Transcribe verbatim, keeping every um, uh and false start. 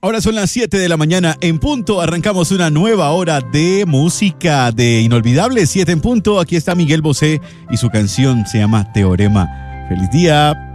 Ahora son las siete de la mañana en punto. Arrancamos una nueva hora de música de Inolvidable. siete en punto. Aquí está Miguel Bosé y su canción se llama Teorema. ¡Feliz día!